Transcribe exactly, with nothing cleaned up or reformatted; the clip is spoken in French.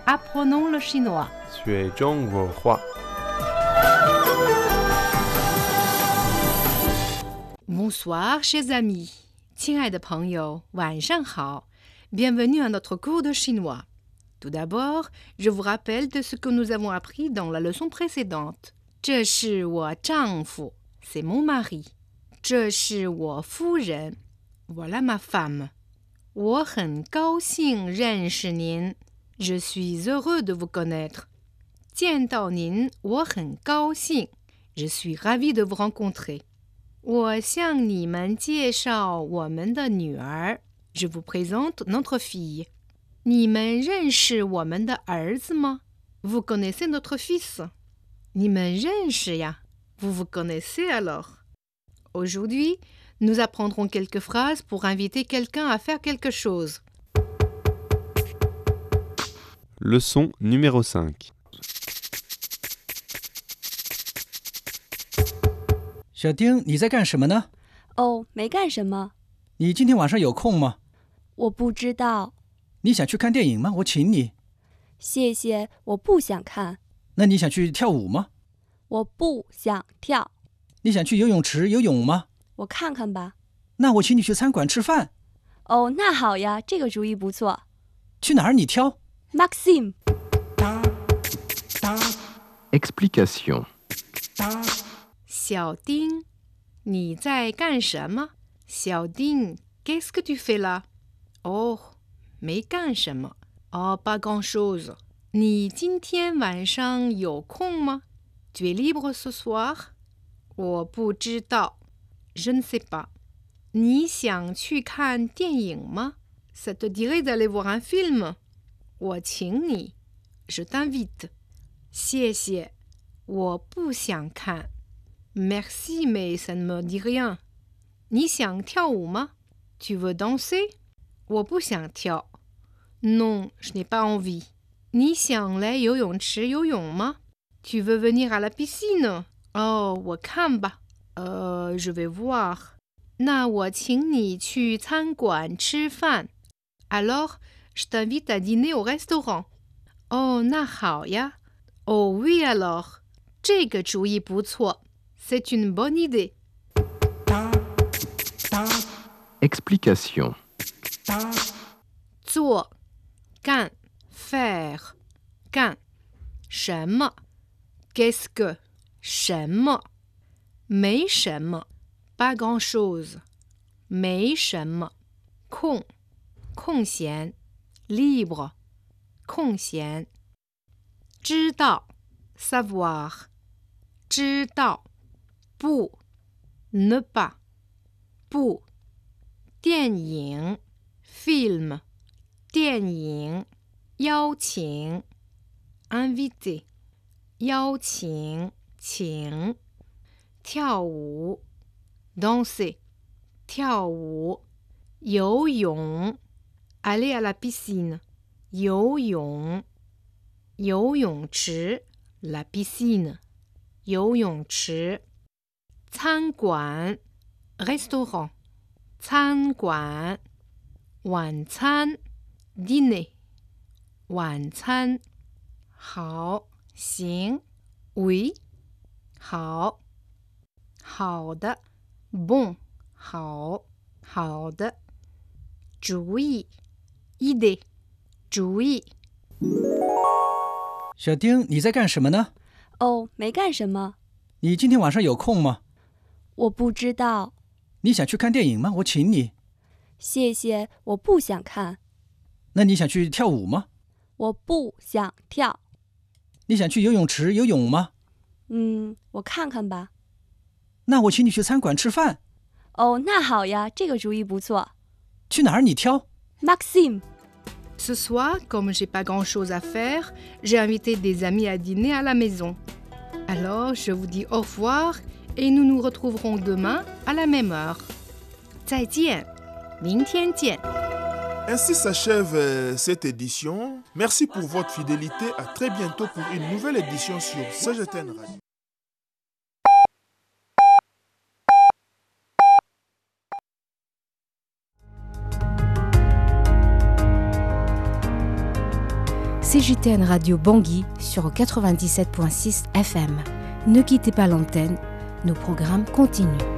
Apprenons le chinois. 学中国话。 Bonsoir, chers amis. 亲爱的朋友，晚上好。Bienvenue à notre cours de chinois. Tout d'abord, je vous rappelle de ce que nous avons appris dans la leçon précédente. 这是我丈夫 c'est mon mari. 这是我夫人 voilà ma femme. 我很高兴认识您 Je suis heureux de vous connaître. 见到您，我很高兴 Je suis ravi de vous rencontrer. 我向你们介绍我们的女儿 Je vous présente notre fille. 你们认识我们的儿子吗 Vous connaissez notre fils. 你们认识呀 Vous vous connaissez alors. Aujourd'hui, nous apprendrons quelques phrases pour inviter quelqu'un à faire quelque chose. Leçon numéro cinq. 小丁，你在干什么呢？ 哦，没干什么。 你今天晚上有空吗？ 我不知道。 你想去看电影吗？我请你。 谢谢，我不想看。 那你想去跳舞吗？ 我不想跳。 你想去游泳池游泳吗？ 我看看吧。 那我请你去餐馆吃饭。 哦，那好呀，这个主意不错。 去哪儿你挑。 Maxime. Explication. 小丁，你在干什么？小丁 qu'est-ce que tu fais là? Oh, 没干什么。Oh, pas grand-chose. 你今天晚上有空吗？ Tu es libre ce soir? 我不知道。Je ne sais pas. 你想去看电影吗？ Ça te dirait d'aller voir un film? 我请你。Je t'invite. 谢谢，我不想看。Merci, mais ça ne me dit rien. 你想跳舞吗 Tu veux danser? 我不想跳。Non, je n'ai pas envie. 你想来游泳池游泳吗 Tu veux venir à la piscine? 哦，我看吧。呃 je vais voir. 那我请你去餐馆吃饭。Alors, je t'invite à dîner au restaurant. 哦，那好呀。Oh oui alors. 这个主意不错。C'est une bonne idée. Explication. 做，干 faire 干什么 Qu'est-ce que 什么没什么 Pas grand-chose 没什么空空闲 libre 空闲知道 savoir 知道不 ne pas 不电影 film 电影邀请 invité 邀请请跳舞 danser 跳舞游泳 aller à la piscine 游泳游泳池 la piscine 游泳池餐馆 restaurant 餐馆晚餐 dîner 晚餐好行 oui 好好的 bon 好好的主意 idée 主意小丁，你在干什么呢？ 哦，没干什么。 你今天晚上有空吗？ 我不知道。 你想去看电影吗？我请你。 谢谢，我不想看。 那你想去跳舞吗？ 我不想跳。 你想去游泳池游泳吗？ 嗯，我看看吧。 那我请你去餐馆吃饭。 哦，那好呀，这个主意不错。 去哪儿你挑。 Maxime. Ce soir, comme j'ai pas grand-chose à faire, j'ai invité des amis à dîner à la maison. Alors, je vous dis au revoir et nous nous retrouverons demain à la même heure. 再见，明天见。 Ainsi s'achève euh, cette édition. Merci pour votre fidélité. À très bientôt pour une nouvelle édition sur C G T N Radio. C J T N Radio Bangui sur quatre-vingt-dix-sept virgule six F M. Ne quittez pas l'antenne, nos programmes continuent.